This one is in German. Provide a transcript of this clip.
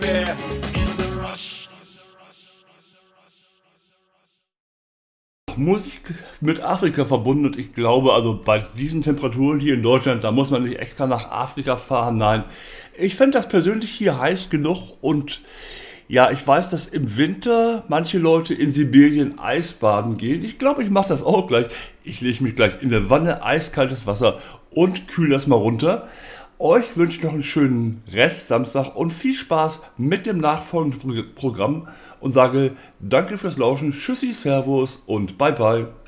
Musik mit Afrika verbunden und ich glaube, also bei diesen Temperaturen hier in Deutschland, da muss man nicht extra nach Afrika fahren. Nein, ich fände das persönlich hier heiß genug und ja, ich weiß, dass im Winter manche Leute in Sibirien Eisbaden gehen. Ich glaube, ich mache das auch gleich. Ich lege mich gleich in der Wanne, eiskaltes Wasser und kühle das mal runter. Euch wünsche ich noch einen schönen Rest Samstag und viel Spaß mit dem nachfolgenden Programm und sage danke fürs Lauschen, tschüssi, servus und bye bye.